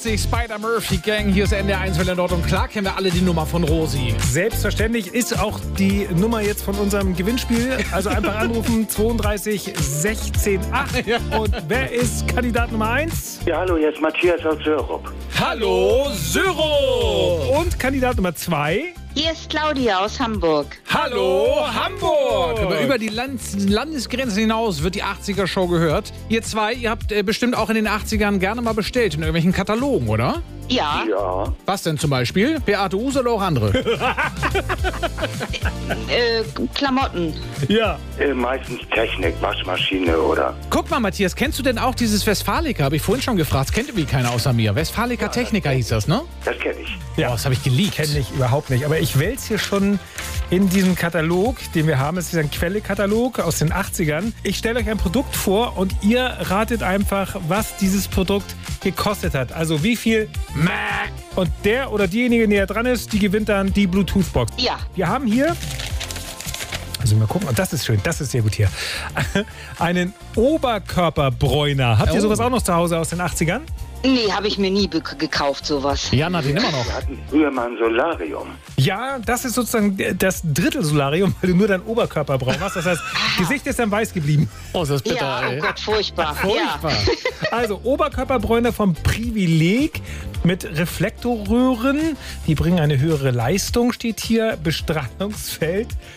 1980, Spider-Murphy-Gang. Hier ist NDR 1 Welle Nord und klar kennen wir alle die Nummer von Rosi. Selbstverständlich ist auch die Nummer jetzt von unserem Gewinnspiel. Also einfach anrufen, 32 16 8. Ja. Und wer ist Kandidat Nummer 1? Ja, hallo, hier ist Matthias aus Sörup. Hallo, Syrup! Und Kandidat Nummer 2? Hier ist Claudia aus Hamburg. Hallo, Hamburg! Aber über die Landesgrenzen hinaus wird die 80er-Show gehört. Ihr zwei, ihr habt bestimmt auch in den 80ern gerne mal bestellt in irgendwelchen Katalogen, oder? Ja, Ja, Was denn zum Beispiel? Beate Uhse oder auch andere? Klamotten. Ja. meistens Technik, Waschmaschine oder... Guck mal, Matthias, kennst du denn auch dieses Westfalica? Habe ich vorhin schon gefragt. Das kennt irgendwie keiner außer mir. Westfalica Technica hieß das, ne? Das kenne ich. Ja. Oh, das habe ich geliebt. Kenne ich überhaupt nicht. Aber ich wälze hier schon in diesem Katalog, den wir haben. Es ist ein Quelle-Katalog aus den 80ern. Ich stelle euch ein Produkt vor und ihr ratet einfach, was dieses Produkt gekostet hat. Also wie viel. Und der oder diejenige, die näher dran ist, die gewinnt dann die Bluetooth-Box. Ja. Wir haben hier, also mal gucken, und das ist schön, das ist sehr gut hier, einen Oberkörperbräuner. Habt ihr sowas auch noch zu Hause aus den 80ern? Nee, habe ich mir nie gekauft, sowas. Jan hat ihn immer noch. Wir hatten früher mal ein Solarium. Ja, das ist sozusagen das Drittel-Solarium, weil du nur deinen Oberkörper brauchst. Das heißt, Gesicht ist dann weiß geblieben. Oh, ist das bitter, Ja, oh ey. Gott, furchtbar. Furchtbar. Also Oberkörperbräuner vom Privileg mit Reflektorröhren. Die bringen eine höhere Leistung, steht hier. Bestrahlungsfeld